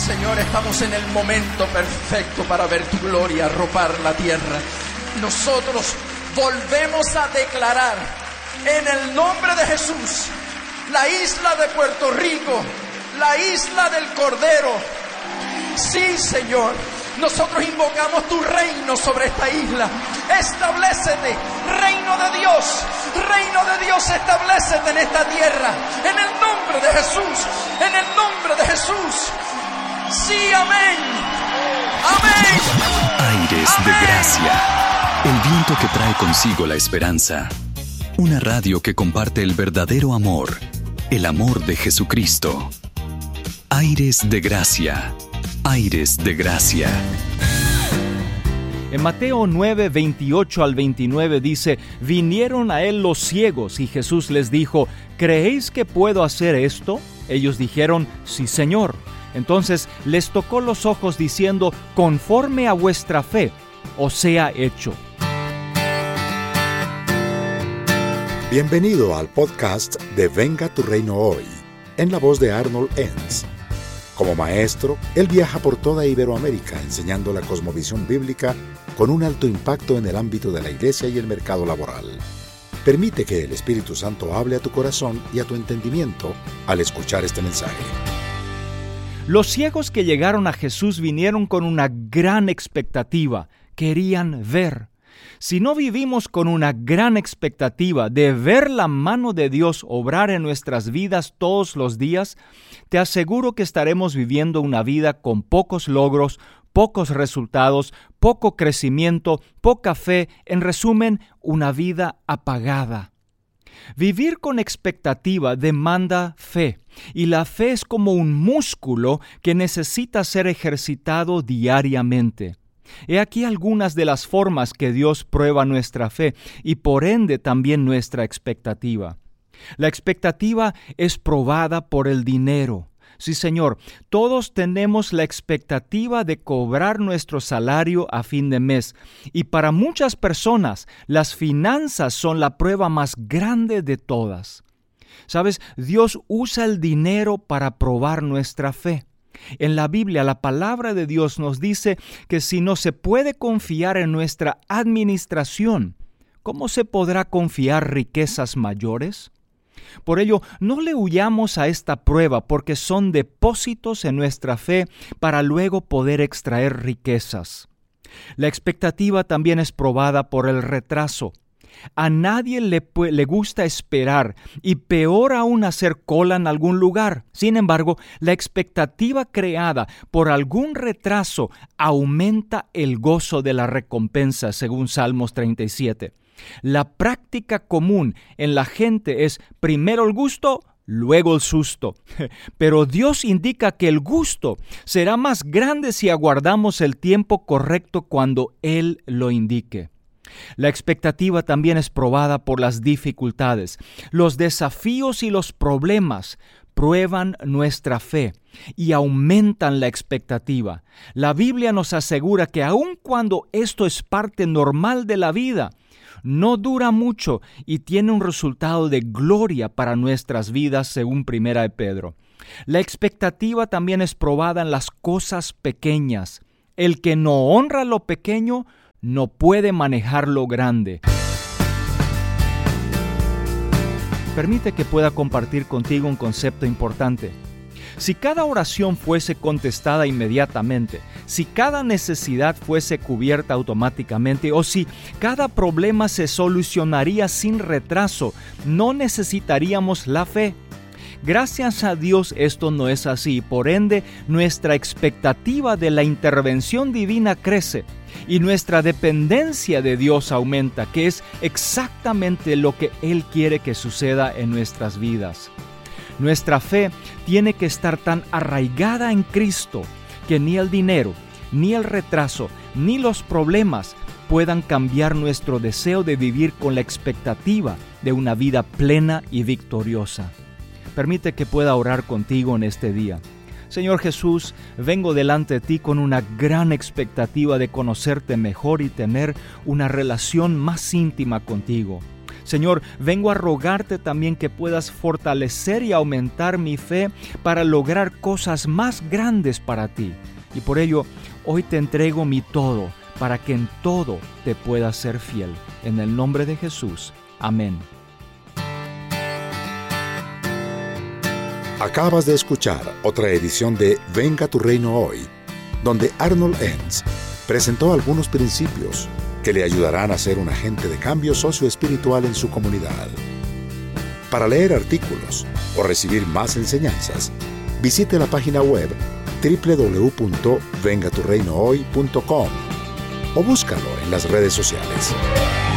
Señor, estamos en el momento perfecto para ver tu gloria arropar la tierra. Nosotros volvemos a declarar en el nombre de Jesús la isla de Puerto Rico, la isla del Cordero. Sí, Señor, nosotros invocamos tu reino sobre esta isla. Establécete, reino de Dios, establécete en esta tierra, en el nombre de Jesús, en el nombre de Jesús. Sí, amén, amén. Aires de Gracia, el viento que trae consigo la esperanza. Una radio que comparte el verdadero amor, el amor de Jesucristo. Aires de Gracia, aires de gracia. En Mateo 9, 28 al 29 dice: vinieron a él los ciegos y Jesús les dijo: ¿creéis que puedo hacer esto? Ellos dijeron: sí, Señor. Entonces les tocó los ojos diciendo: conforme a vuestra fe os sea hecho. Bienvenido al podcast de Venga tu Reino Hoy, en la voz de Arnold Enns. Como maestro, él viaja por toda Iberoamérica enseñando la cosmovisión bíblica con un alto impacto en el ámbito de la iglesia y el mercado laboral. Permite que el Espíritu Santo hable a tu corazón y a tu entendimiento al escuchar este mensaje. Los ciegos que llegaron a Jesús vinieron con una gran expectativa. Querían ver. Si no vivimos con una gran expectativa de ver la mano de Dios obrar en nuestras vidas todos los días, te aseguro que estaremos viviendo una vida con pocos logros, pocos resultados, poco crecimiento, poca fe, en resumen, una vida apagada. Vivir con expectativa demanda fe, y la fe es como un músculo que necesita ser ejercitado diariamente. He aquí algunas de las formas que Dios prueba nuestra fe y por ende también nuestra expectativa. La expectativa es probada por el dinero. Sí, Señor, todos tenemos la expectativa de cobrar nuestro salario a fin de mes, y para muchas personas las finanzas son la prueba más grande de todas. ¿Sabes? Dios usa el dinero para probar nuestra fe. En la Biblia, la palabra de Dios nos dice que si no se puede confiar en nuestra administración, ¿cómo se podrá confiar riquezas mayores? Por ello, no le huyamos a esta prueba, porque son depósitos en nuestra fe para luego poder extraer riquezas. La expectativa también es probada por el retraso. A nadie le gusta esperar, y peor aún hacer cola en algún lugar. Sin embargo, la expectativa creada por algún retraso aumenta el gozo de la recompensa, según Salmos 37. La práctica común en la gente es primero el gusto, luego el susto. Pero Dios indica que el gusto será más grande si aguardamos el tiempo correcto cuando Él lo indique. La expectativa también es probada por las dificultades. Los desafíos y los problemas prueban nuestra fe y aumentan la expectativa. La Biblia nos asegura que aun cuando esto es parte normal de la vida, no dura mucho y tiene un resultado de gloria para nuestras vidas, según 1 de Pedro. La expectativa también es probada en las cosas pequeñas. El que no honra lo pequeño no puede manejar lo grande. Permite que pueda compartir contigo un concepto importante. Si cada oración fuese contestada inmediatamente, si cada necesidad fuese cubierta automáticamente, o si cada problema se solucionaría sin retraso, no necesitaríamos la fe. Gracias a Dios esto no es así. Por ende, nuestra expectativa de la intervención divina crece y nuestra dependencia de Dios aumenta, que es exactamente lo que Él quiere que suceda en nuestras vidas. Nuestra fe tiene que estar tan arraigada en Cristo que ni el dinero, ni el retraso, ni los problemas puedan cambiar nuestro deseo de vivir con la expectativa de una vida plena y victoriosa. Permite que pueda orar contigo en este día. Señor Jesús, vengo delante de ti con una gran expectativa de conocerte mejor y tener una relación más íntima contigo. Señor, vengo a rogarte también que puedas fortalecer y aumentar mi fe para lograr cosas más grandes para ti. Y por ello, hoy te entrego mi todo, para que en todo te puedas ser fiel. En el nombre de Jesús. Amén. Acabas de escuchar otra edición de Venga tu Reino Hoy, donde Arnold Enns presentó algunos principios que le ayudarán a ser un agente de cambio socioespiritual en su comunidad. Para leer artículos o recibir más enseñanzas, visite la página web www.vengaturreinohoy.com o búscalo en las redes sociales.